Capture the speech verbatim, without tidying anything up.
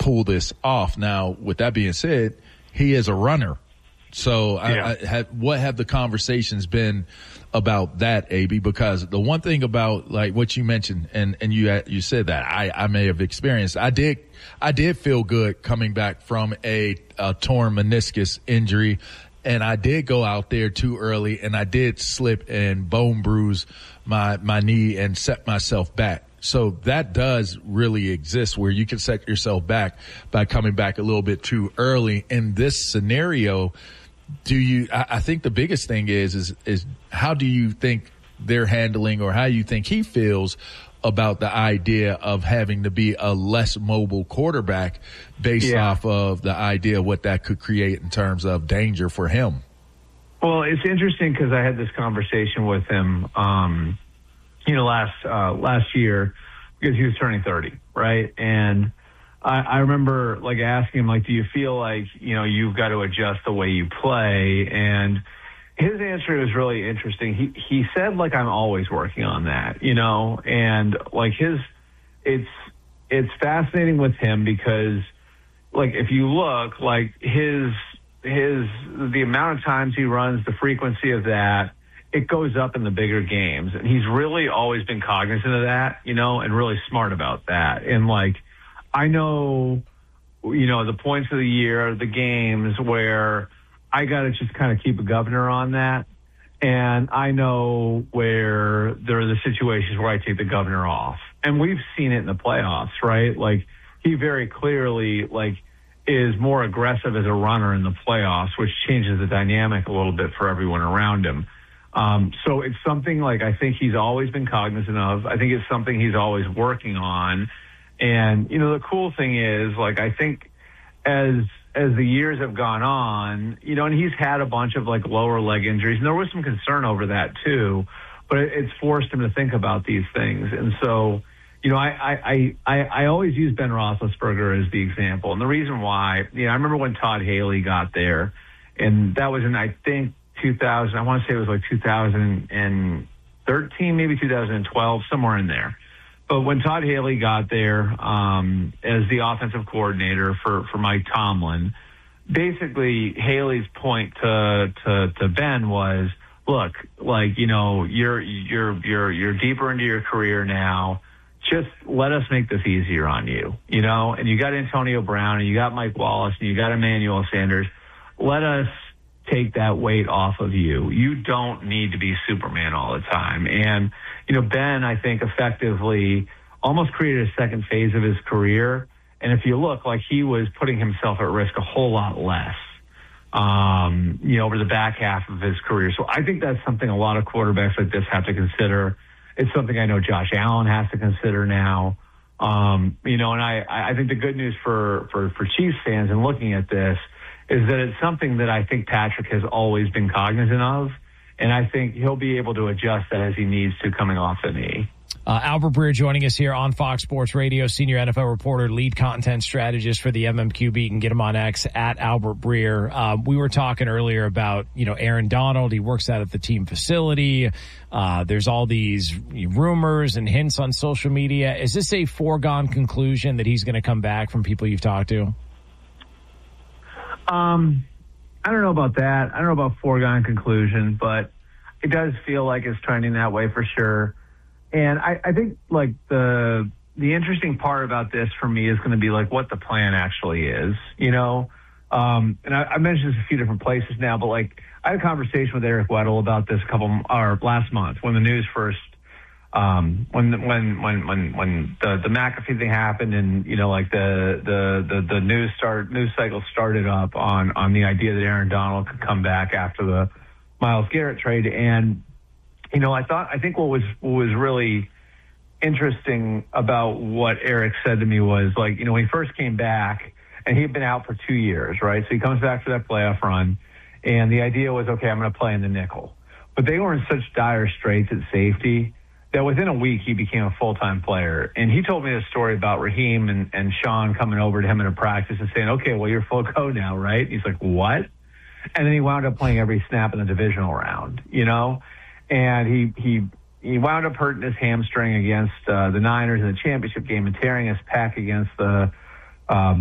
pull this off. Now, with that being said, he is a runner. So yeah. I, I had, what have the conversations been about that, A B? Because the one thing about like what you mentioned, and, and you, you said that I, I may have experienced, I did, I did feel good coming back from a, a torn meniscus injury. And I did go out there too early, and I did slip and bone bruise my, my knee and set myself back. So that does really exist where you can set yourself back by coming back a little bit too early. In this scenario, do you, I, I think the biggest thing is, is, is how do you think they're handling, or how you think he feels about the idea of having to be a less mobile quarterback based yeah. off of the idea of what that could create in terms of danger for him? Well, it's interesting because I had this conversation with him, um, you know, last, uh, last year because he was turning thirty, right? And I, I remember like asking him, like, do you feel like, you know, you've got to adjust the way you play? And his answer was really interesting. He he said, like, I'm always working on that, you know, and like his, it's it's fascinating with him because, like, if you look, like his his the amount of times he runs, the frequency of that, it goes up in the bigger games, and he's really always been cognizant of that, you know, and really smart about that. And like, I know, you know, the points of the year, the games where I got to just kind of keep a governor on that. And I know where there are the situations where I take the governor off. And we've seen it in the playoffs, right? Like, he very clearly, like, is more aggressive as a runner in the playoffs, which changes the dynamic a little bit for everyone around him. Um, so it's something, like, I think he's always been cognizant of. I think it's something he's always working on. And, you know, the cool thing is, like, I think as as the years have gone on, you know, and he's had a bunch of like lower leg injuries, and there was some concern over that too, but it, it's forced him to think about these things. And so, you know, I, I, I, I always use Ben Roethlisberger as the example. And the reason why, you know, I remember when Todd Haley got there, and that was in, I think, two thousand, I want to say it was like two thousand thirteen, maybe two thousand twelve, somewhere in there. But when Todd Haley got there um, as the offensive coordinator for, for Mike Tomlin, basically Haley's point to, to to Ben was, look, like, you know, you're you're you're you're deeper into your career now. Just let us make this easier on you, you know. And you got Antonio Brown, and you got Mike Wallace, and you got Emmanuel Sanders. Let us take that weight off of you. You don't need to be Superman all the time. And you know, Ben, I think, effectively almost created a second phase of his career. And if you look, like, he was putting himself at risk a whole lot less, um, you know, over the back half of his career. So I think that's something a lot of quarterbacks like this have to consider. It's something I know Josh Allen has to consider now. Um, you know, and I, I think the good news for, for, for Chiefs fans in looking at this is that it's something that I think Patrick has always been cognizant of. And I think he'll be able to adjust that as he needs to coming off the knee. Uh, Albert Breer joining us here on Fox Sports Radio, senior N F L reporter, lead content strategist for the M M Q beat. You can get him on X at Albert Breer. Um, we were talking earlier about, you know, Aaron Donald. He works out at the team facility. Uh, there's all these rumors and hints on social media. Is this a foregone conclusion that he's going to come back from people you've talked to? Um, I don't know about that. I don't know about foregone conclusion, but it does feel like it's trending that way for sure. And I, I think, like, the the interesting part about this for me is going to be, like, what the plan actually is, you know? Um, and I, I mentioned this a few different places now, but, like, I had a conversation with Eric Weddle about this a couple, or last month when the news first, um, when, when, when, when, when the, the McAfee thing happened, and, you know, like, the, the, the, the news start, news cycle started up on, on the idea that Aaron Donald could come back after the Myles Garrett trade. And, you know, I thought, I think what was, what was really interesting about what Eric said to me was, like, you know, when he first came back, and he had been out for two years, right? So he comes back for that playoff run, and the idea was, okay, I'm going to play in the nickel. But they were in such dire straits at safety that within a week he became a full-time player. And he told me this story about Raheem and, and Sean coming over to him in a practice and saying, okay, well, you're full go now, right? He's like, what? And then he wound up playing every snap in the divisional round, you know? And he he he wound up hurting his hamstring against uh, the Niners in the championship game and tearing his pec against the um,